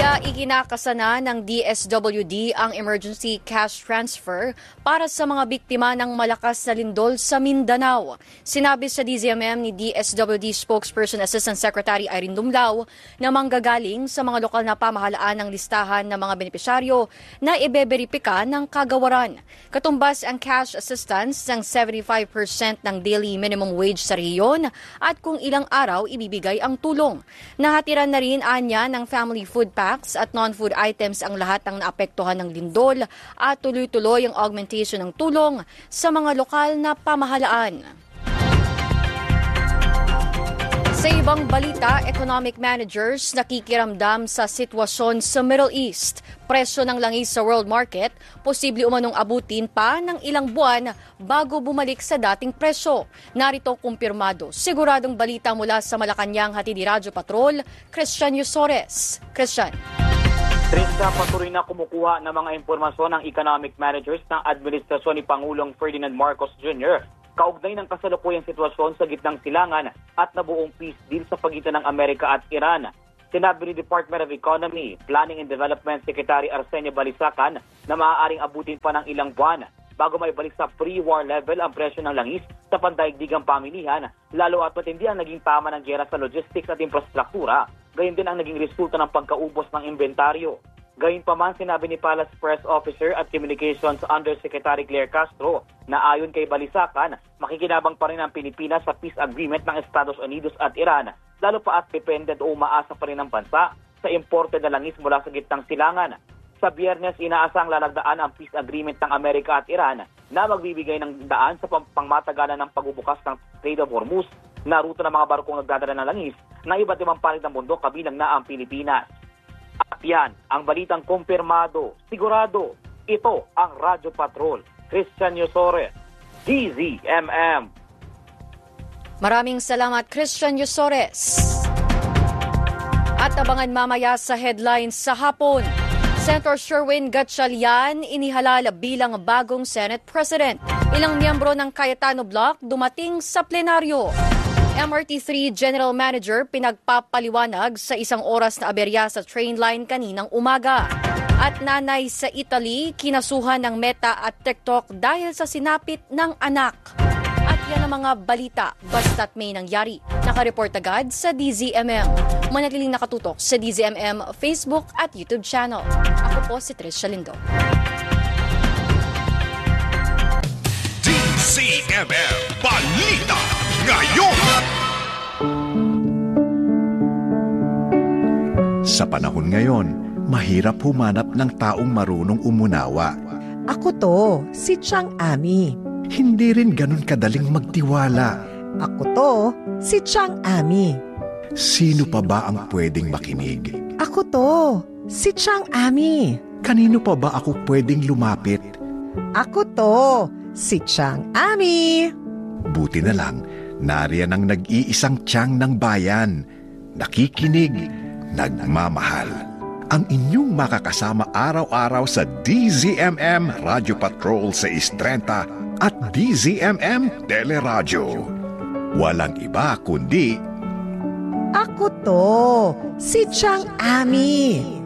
Samantala, ikinakasana ng DSWD ang emergency cash transfer para sa mga biktima ng malakas na lindol sa Mindanao. Sinabi sa DZMM ni DSWD spokesperson Assistant Secretary Irene Dumlao na manggagaling sa mga lokal na pamahalaan ng listahan ng mga benepisyaryo na ibeberipika ng kagawaran. Katumbas ang cash assistance ng 75% ng daily minimum wage sa rehiyon at kung ilang araw ibibigay ang tulong. Nahatiran na rin anya ng family food packs at non-food items ang lahat ng naapektuhan ng lindol at tuloy-tuloy ang augmentation ng tulong sa mga lokal na pamahalaan. Sa ibang balita, economic managers nakikiramdam sa sitwasyon sa Middle East. Presyo ng langis sa world market, posible umanong abutin pa ng ilang buwan bago bumalik sa dating presyo. Narito kumpirmado. Siguradong balita mula sa Malacanang, hatid ni Radyo Patrol, Christian Yusores. Christian. Trista, patuloy na kumukuha ng mga impormasyon ng economic managers ng administrasyon ni Pangulong Ferdinand Marcos Jr. kaugnay ng kasalukuyang sitwasyon sa gitnang silangan at nabuong peace deal sa pagitan ng Amerika at Iran. Sinabi ni Department of Economy, Planning and Development Secretary Arsenio Balisacan na maaaring abutin pa ng ilang buwan bago maibalik sa pre-war level ang presyo ng langis sa pandaigdigang pamilihan, lalo at matindi ang naging tama ng giyera sa logistics at infrastruktura, gayon din ang naging resulta ng pagkaubos ng inventaryo. Gayunpaman, sinabi ni Palace Press Officer at Communications Undersecretary Claire Castro na ayon kay Balisacan, makikinabang pa rin ang Pilipinas sa peace agreement ng Estados Unidos at Iran, lalo pa at dependent o umaasa pa rin ang bansa sa imported na langis mula sa gitnang silangan. Sa Biyernes, inaasang lalagdaan ang peace agreement ng Amerika at Iran na magbibigay ng daan sa pangmatagalan ng pagbubukas ng Strait of Hormuz na ruta ng mga barkong nagdadala ng langis na iba't ibang panig ng mundo kabilang na ang Pilipinas. At yan, ang balitang kumpirmado, sigurado, ito ang Radyo Patrol. Christian Yusores, DZMM. Maraming salamat, Christian Yusores. At abangan mamaya sa headlines sa hapon. Senator Sherwin Gatchalian inihalal bilang bagong Senate President. Ilang miyembro ng Cayetano Bloc dumating sa plenaryo. MRT3 General Manager pinagpapaliwanag sa isang oras na aberya sa train line kaninang umaga. At nanay sa Italy, kinasuhan ng Meta at TikTok dahil sa sinapit ng anak. At yan ang mga balita, basta't may nangyari. Nakareport agad sa DZMM. Manatiling nakatutok sa DZMM Facebook at YouTube channel. Ako po si Tricia Lindo. DZMM Balita ngayon. Sa panahon ngayon, mahirap humanap ng taong marunong umunawa. Ako to, si Chang Ami. Hindi rin ganun kadaling magtiwala. Ako to, si Chang Ami. Sino pa ba ang pwedeng makinig? Ako to, si Chang Ami. Kanino pa ba ako pwedeng lumapit? Ako to, si Chang Ami. Buti na lang, nariyan ang nag-iisang tiyang ng bayan. Nakikinig, nagmamahal. Ang inyong makakasama araw-araw sa DZMM Radio Patrol sa 630 at DZMM Teleradyo. Walang iba kundi... Ako to, si Chang Ami.